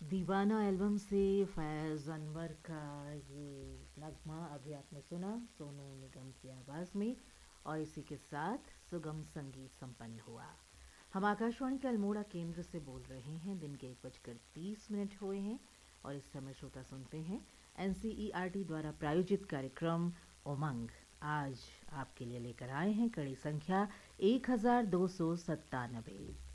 दीवाना एल्बम से फैज़ अनवर का ये नगमा अभी आपने सुना सोनू निगम की आवाज़ में। और इसी के साथ सुगम संगीत संपन्न हुआ। हम आकाशवाणी के अल्मोड़ा केंद्र से बोल रहे हैं। दिन के 1:30 हुए हैं और इस समय श्रोता सुनते हैं एनसीईआरटी द्वारा प्रायोजित कार्यक्रम उमंग। आज आपके लिए लेकर आए हैं कड़ी संख्या 1297।